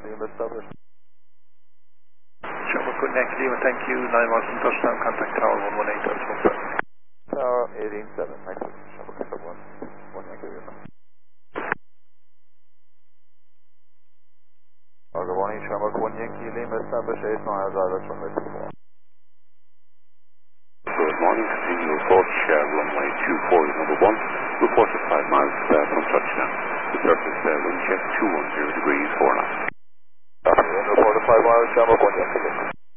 Lima established. Shamrock One Yankee Lima, thank you. 9 miles from touchdown, contact Tower 118, telephone set. Tower 187, thank you. Shamrock One Yankee Lima. Good morning, Shamrock One Yankee Lima established 8 miles out of runway 24. Good morning, continue approach runway 24 is number 1. Reported 5 miles from touchdown. The surface wind check 210 degrees.